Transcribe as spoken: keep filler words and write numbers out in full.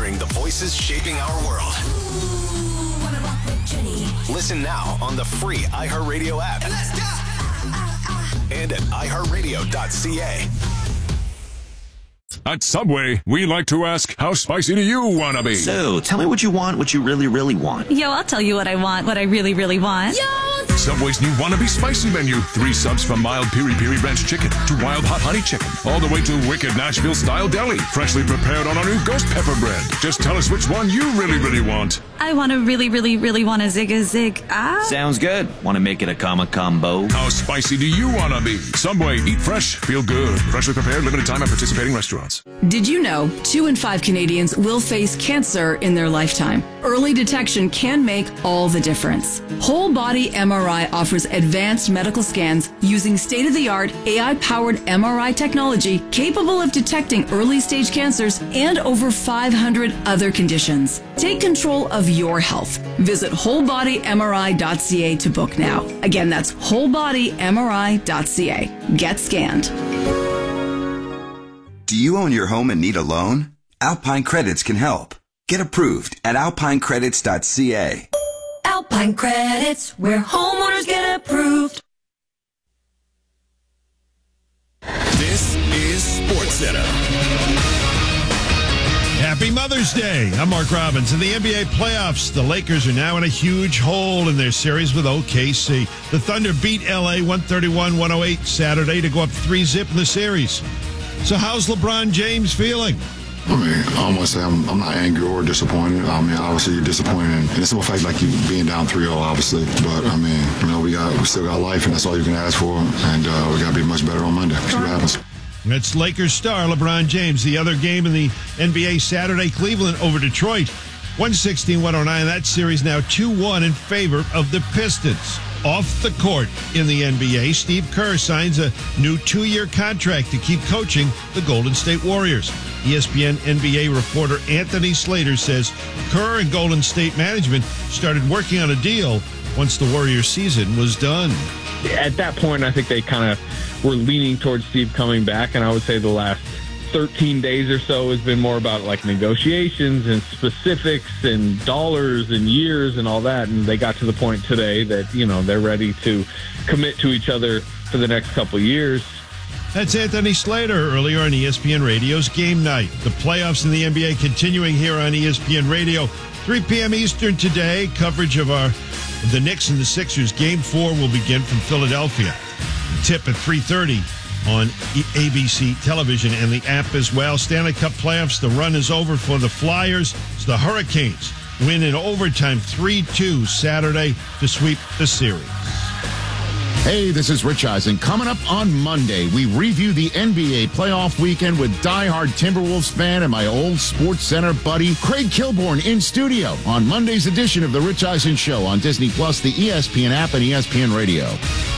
Hearing the voices shaping our world. Ooh, what about the Jenny? Listen now on the free iHeartRadio app. And let's go! Ah, ah. And at i heart radio dot c a. At Subway, we like to ask, how spicy do you want to be? So, tell me what you want, what you really, really want. Yo, I'll tell you what I want, what I really, really want. Yo! Subway's new Wannabe Spicy menu. Three subs from mild Piri Piri Ranch chicken to wild hot honey chicken. All the way to wicked Nashville-style deli. Freshly prepared on our new ghost pepper bread. Just tell us which one you really, really want. I want to really, really, really want a zig a zig. Ah. Sounds good. Want to make it a comma combo? How spicy do you want to be? Subway, eat fresh, feel good. Freshly prepared, limited time at participating restaurants. Did you know two in five Canadians will face cancer in their lifetime? Early detection can make all the difference. Whole Body M R I offers advanced medical scans using state-of-the-art A I-powered M R I technology capable of detecting early-stage cancers and over five hundred other conditions. Take control of your health. Visit whole body M R I dot c a to book now. Again, that's whole body M R I dot c a. Get scanned. Do you own your home and need a loan? Alpine Credits can help. Get approved at alpine credits dot c a. Alpine Credits, where homeowners get approved. This is SportsCenter. Happy Mother's Day. I'm Mark Robbins. In the N B A playoffs, the Lakers are now in a huge hole in their series with O K C. The Thunder beat L A one thirty-one one oh eight Saturday to go up three zip in the series. So how's LeBron James feeling? I mean, I don't want to say I'm, I'm not angry or disappointed. I mean, obviously you're disappointed in, in the simple fact like you being down three oh, obviously. But I mean, you know, we got we still got life, and that's all you can ask for. And uh, we got to be much better on Monday. See what happens. That's Lakers star LeBron James. The other game in the N B A Saturday, Cleveland over Detroit, one sixteen one oh nine. That series now two one in favor of the Pistons. Off the court in the N B A, Steve Kerr signs a new two-year contract to keep coaching the Golden State Warriors. E S P N N B A reporter Anthony Slater says Kerr and Golden State management started working on a deal once the Warriors season was done. At that point, I think they kind of were leaning towards Steve coming back, and I would say the last thirteen days or so has been more about like negotiations and specifics and dollars and years and all that. And they got to the point today that, you know, they're ready to commit to each other for the next couple of years. That's Anthony Slater earlier on E S P N Radio's Game Night. The playoffs in the N B A continuing here on E S P N Radio. three p.m. Eastern today, coverage of our the Knicks and the Sixers. Game four will begin from Philadelphia. Tip at three thirty. On A B C television and the app as well. Stanley Cup playoffs, the run is over for the Flyers. It's the Hurricanes win in overtime three two Saturday to sweep the series. Hey, this is Rich Eisen. Coming up on Monday, we review the N B A playoff weekend with diehard Timberwolves fan and my old SportsCenter buddy, Craig Kilborn, in studio on Monday's edition of The Rich Eisen Show on Disney Plus, the E S P N app, and E S P N Radio.